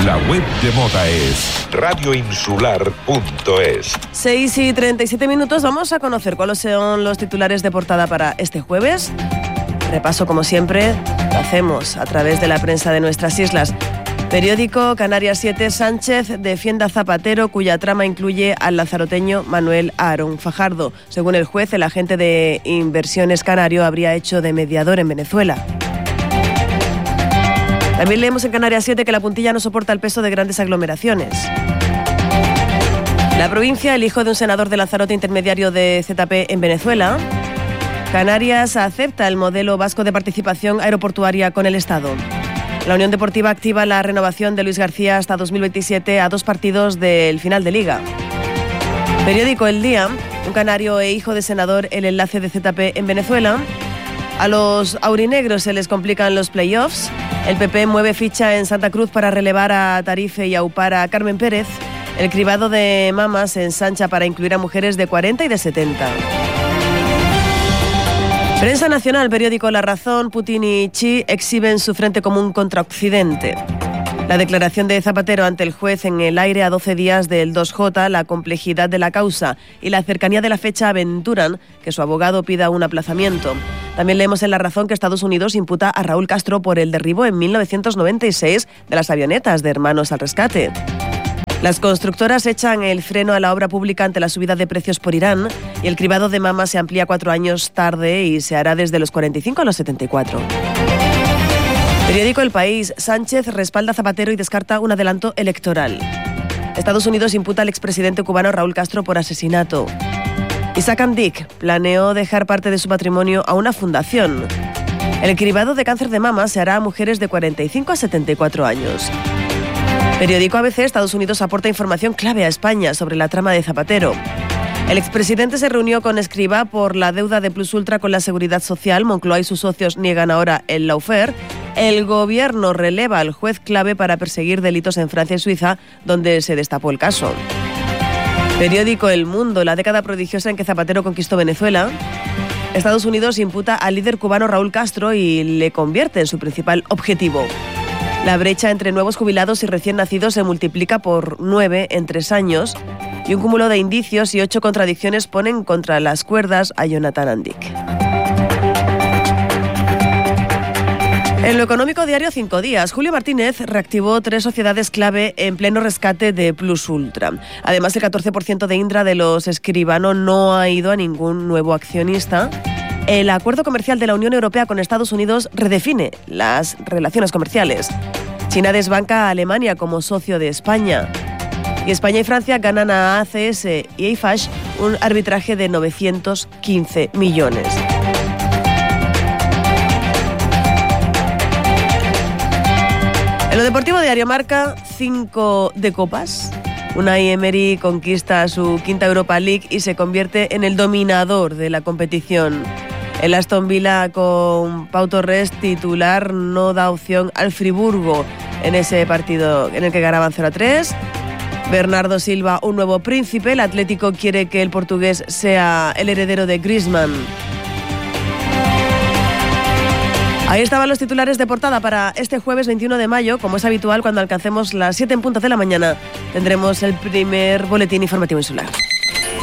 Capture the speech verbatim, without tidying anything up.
La web de moda es radio insular punto es. seis y treinta y siete minutos, vamos a conocer cuáles son los titulares de portada para este jueves. Repaso, como siempre, lo hacemos a través de la prensa de nuestras islas. Periódico Canarias siete, Sánchez defiende a Zapatero, cuya trama incluye al lazaroteño Manuel Aarón Fajardo. Según el juez, el agente de inversiones canario habría hecho de mediador en Venezuela. También leemos en Canarias siete que la puntilla no soporta el peso de grandes aglomeraciones. La provincia, el hijo de un senador de Lanzarote, intermediario de Z P en Venezuela. Canarias acepta el modelo vasco de participación aeroportuaria con el Estado. La Unión Deportiva activa la renovación de Luis García hasta dos mil veintisiete a dos partidos del final de Liga. Periódico El Día, un canario e hijo de senador, el enlace de Z P en Venezuela. A los aurinegros se les complican los playoffs. El P P mueve ficha en Santa Cruz para relevar a Tarife y aupar a Carmen Pérez. El cribado de mamas se ensancha para incluir a mujeres de cuarenta y de setenta. Prensa nacional, periódico La Razón, Putin y Xi exhiben su frente común contra Occidente. La declaración de Zapatero ante el juez en el aire a doce días del dos J, la complejidad de la causa y la cercanía de la fecha aventuran que su abogado pida un aplazamiento. También leemos en La Razón que Estados Unidos imputa a Raúl Castro por el derribo en mil novecientos noventa y seis de las avionetas de Hermanos al Rescate. Las constructoras echan el freno a la obra pública ante la subida de precios por Irán y el cribado de mamas se amplía cuatro años tarde y se hará desde los cuarenta y cinco a los setenta y cuatro. Periódico El País, Sánchez respalda a Zapatero y descarta un adelanto electoral. Estados Unidos imputa al expresidente cubano Raúl Castro por asesinato. Isaac Amdic planeó dejar parte de su patrimonio a una fundación. El cribado de cáncer de mama se hará a mujeres de cuarenta y cinco a setenta y cuatro años. Periódico A B C, Estados Unidos aporta información clave a España sobre la trama de Zapatero. El expresidente se reunió con Escrivá por la deuda de Plus Ultra con la Seguridad Social. Moncloa y sus socios niegan ahora el lawfare. El gobierno releva al juez clave para perseguir delitos en Francia y Suiza, donde se destapó el caso. Periódico El Mundo, la década prodigiosa en que Zapatero conquistó Venezuela. Estados Unidos imputa al líder cubano Raúl Castro y le convierte en su principal objetivo. La brecha entre nuevos jubilados y recién nacidos se multiplica por nueve en tres años y un cúmulo de indicios y ocho contradicciones ponen contra las cuerdas a Jonathan Andic. En lo económico, diario Cinco Días, Julio Martínez reactivó tres sociedades clave en pleno rescate de Plus Ultra. Además, el catorce por ciento de Indra de los Escribano no ha ido a ningún nuevo accionista. El acuerdo comercial de la Unión Europea con Estados Unidos redefine las relaciones comerciales. China desbanca a Alemania como socio de España. Y España y Francia ganan a A C S y Eiffage un arbitraje de novecientos quince millones. En lo deportivo, diario Marca, cinco de copas. Unai Emery conquista su quinta Europa League y se convierte en el dominador de la competición. El Aston Villa con Pau Torres titular no da opción al Friburgo en ese partido en el que ganaban cero a tres. Bernardo Silva, un nuevo príncipe. El Atlético quiere que el portugués sea el heredero de Griezmann. Ahí estaban los titulares de portada para este jueves veintiuno de mayo. Como es habitual, cuando alcancemos las siete en punto de la mañana, tendremos el primer boletín informativo insular.